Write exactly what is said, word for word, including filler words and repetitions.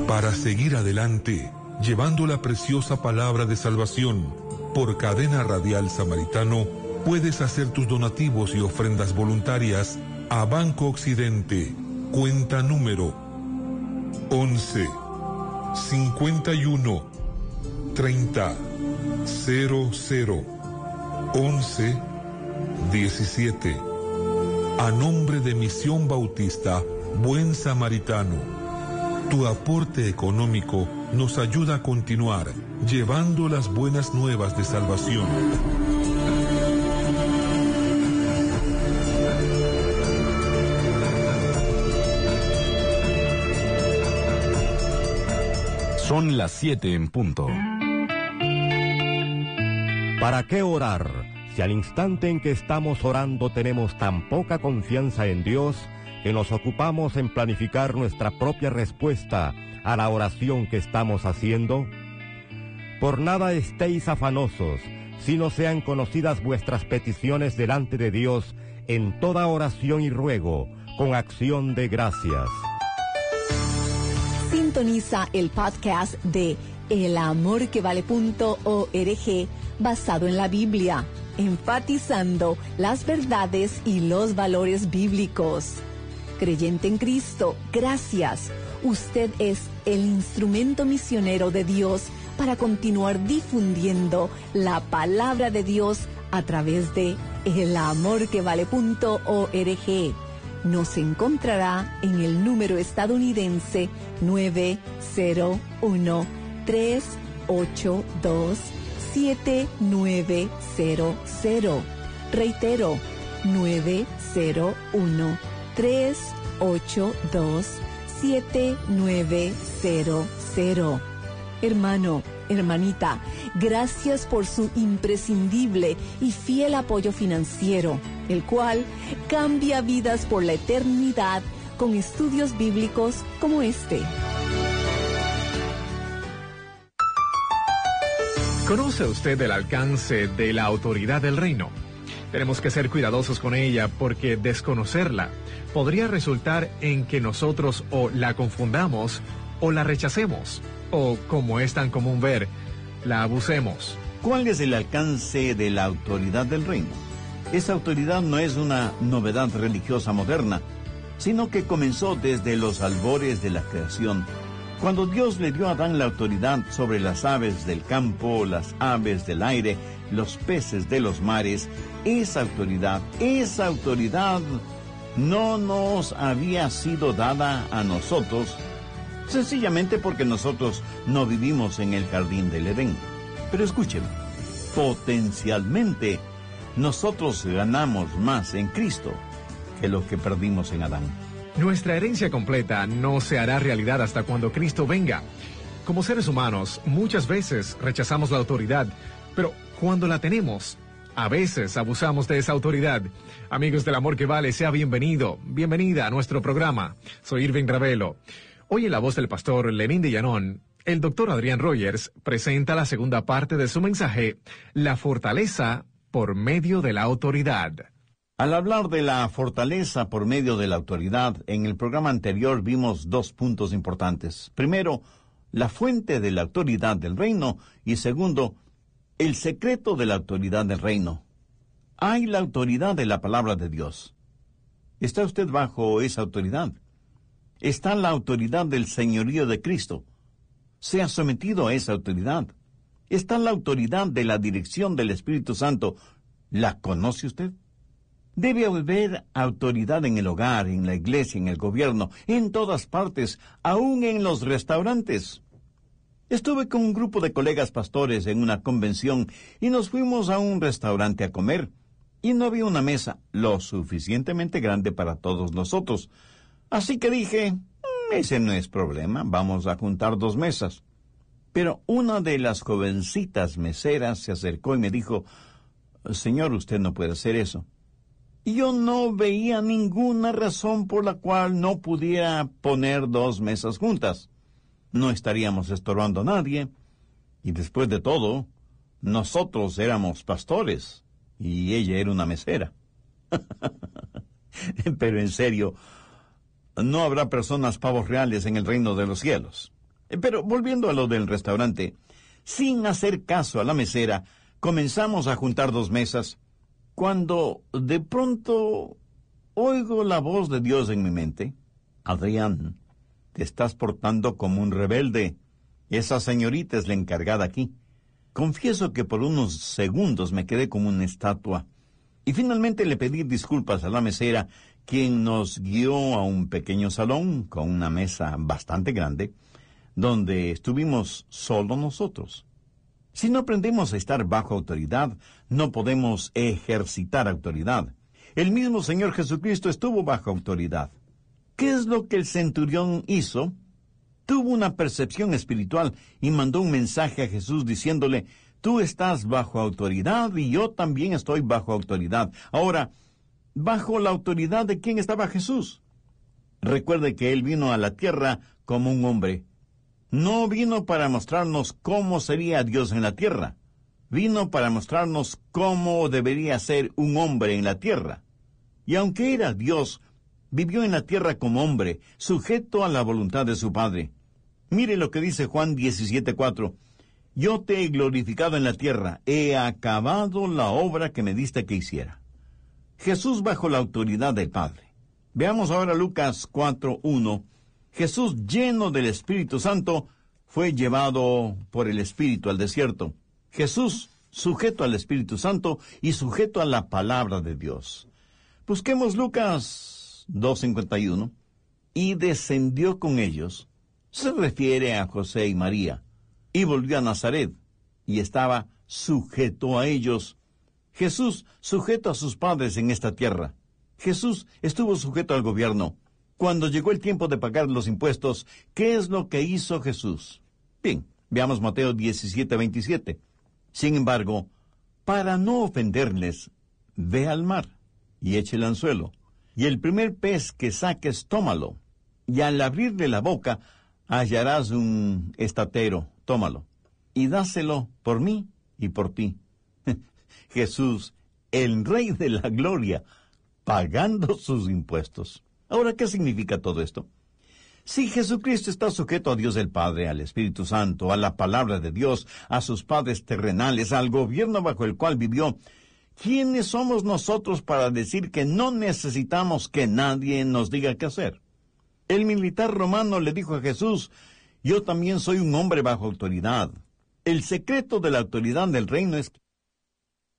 Para seguir adelante, llevando la preciosa palabra de salvación, por Cadena Radial Samaritano, puedes hacer tus donativos y ofrendas voluntarias a Banco Occidente, cuenta número once, cincuenta y uno, treinta, cero cero, once, diecisiete. A nombre de Misión Bautista Buen Samaritano, tu aporte económico nos ayuda a continuar llevando las buenas nuevas de salvación. Son las siete en punto. ¿Para qué orar si al instante en que estamos orando tenemos tan poca confianza en Dios que nos ocupamos en planificar nuestra propia respuesta a la oración que estamos haciendo? Por nada estéis afanosos, sino sean conocidas vuestras peticiones delante de Dios en toda oración y ruego, con acción de gracias. Sintoniza el podcast de el amor que vale punto org basado en la Biblia, enfatizando las verdades y los valores bíblicos. Creyente en Cristo, gracias. Usted es el instrumento misionero de Dios para continuar difundiendo la palabra de Dios a través de el amor que vale punto org. Nos encontrará en el número estadounidense nueve cero uno, tres ocho dos, siete nueve cero cero. Reitero, nueve cero uno, tres ocho dos, siete nueve cero cero. Hermano, hermanita, gracias por su imprescindible y fiel apoyo financiero, el cual cambia vidas por la eternidad con estudios bíblicos como este. ¿Conoce usted el alcance de la autoridad del reino? Tenemos que ser cuidadosos con ella porque desconocerla podría resultar en que nosotros o la confundamos o la rechacemos o, como es tan común ver, la abusemos. ¿Cuál es el alcance de la autoridad del reino? Esa autoridad no es una novedad religiosa moderna, sino que comenzó desde los albores de la creación, cuando Dios le dio a Adán la autoridad sobre las aves del campo, las aves del aire, los peces de los mares. Esa autoridad, esa autoridad no nos había sido dada a nosotros, sencillamente porque nosotros no vivimos en el jardín del Edén. Pero escuchen, potencialmente nosotros ganamos más en Cristo que lo que perdimos en Adán. Nuestra herencia completa no se hará realidad hasta cuando Cristo venga. Como seres humanos, muchas veces rechazamos la autoridad, pero cuando la tenemos, a veces abusamos de esa autoridad. Amigos del Amor que Vale, sea bienvenido, bienvenida a nuestro programa. Soy Irving Ravelo. Hoy en la voz del pastor Lenín de Llanón, el doctor Adrián Rogers presenta la segunda parte de su mensaje, La fortaleza por medio de la autoridad. Al hablar de la fortaleza por medio de la autoridad, en el programa anterior vimos dos puntos importantes. Primero, la fuente de la autoridad del reino, y segundo, el secreto de la autoridad del reino. Hay la autoridad de la palabra de Dios. ¿Está usted bajo esa autoridad? Está la autoridad del señorío de Cristo. ¿Se ha sometido a esa autoridad? Está la autoridad de la dirección del Espíritu Santo. ¿La conoce usted? Debe haber autoridad en el hogar, en la iglesia, en el gobierno, en todas partes, aún en los restaurantes. Estuve con un grupo de colegas pastores en una convención y nos fuimos a un restaurante a comer, y no había una mesa lo suficientemente grande para todos nosotros. Así que dije, ese no es problema, vamos a juntar dos mesas. Pero una de las jovencitas meseras se acercó y me dijo, señor, usted no puede hacer eso. Y yo no veía ninguna razón por la cual no pudiera poner dos mesas juntas. No estaríamos estorbando a nadie, y después de todo, nosotros éramos pastores, y ella era una mesera. Pero en serio, no habrá personas pavos reales en el reino de los cielos. Pero volviendo a lo del restaurante, sin hacer caso a la mesera, comenzamos a juntar dos mesas, cuando de pronto oigo la voz de Dios en mi mente. Adrián, te estás portando como un rebelde. Esa señorita es la encargada aquí. Confieso que por unos segundos me quedé como una estatua. Y finalmente le pedí disculpas a la mesera, quien nos guió a un pequeño salón con una mesa bastante grande, donde estuvimos solo nosotros. Si no aprendemos a estar bajo autoridad, no podemos ejercitar autoridad. El mismo Señor Jesucristo estuvo bajo autoridad. ¿Qué es lo que el centurión hizo? Tuvo una percepción espiritual y mandó un mensaje a Jesús diciéndole, tú estás bajo autoridad y yo también estoy bajo autoridad. Ahora, ¿bajo la autoridad de quién estaba Jesús? Recuerde que Él vino a la tierra como un hombre. No vino para mostrarnos cómo sería Dios en la tierra. Vino para mostrarnos cómo debería ser un hombre en la tierra. Y aunque era Dios, vivió en la tierra como hombre, sujeto a la voluntad de su Padre. Mire lo que dice Juan diecisiete cuatro. Yo te he glorificado en la tierra, he acabado la obra que me diste que hiciera. Jesús bajo la autoridad del Padre. Veamos ahora Lucas cuatro uno. Jesús, lleno del Espíritu Santo, fue llevado por el Espíritu al desierto. Jesús, sujeto al Espíritu Santo y sujeto a la palabra de Dios. Busquemos Lucas dos cincuenta y uno. Y descendió con ellos. Se refiere a José y María. Y volvió a Nazaret, y estaba sujeto a ellos. Jesús, sujeto a sus padres en esta tierra. Jesús estuvo sujeto al gobierno. Cuando llegó el tiempo de pagar los impuestos, ¿qué es lo que hizo Jesús? Bien, veamos Mateo diecisiete veintisiete. Sin embargo, para no ofenderles, ve al mar y eche el anzuelo, y el primer pez que saques, tómalo, y al abrirle la boca, hallarás un estatero, tómalo, y dáselo por mí y por ti. Jesús, el Rey de la Gloria, pagando sus impuestos. Ahora, ¿qué significa todo esto? Si Jesucristo está sujeto a Dios el Padre, al Espíritu Santo, a la palabra de Dios, a sus padres terrenales, al gobierno bajo el cual vivió, ¿quiénes somos nosotros para decir que no necesitamos que nadie nos diga qué hacer? El militar romano le dijo a Jesús, yo también soy un hombre bajo autoridad. El secreto de la autoridad del reino es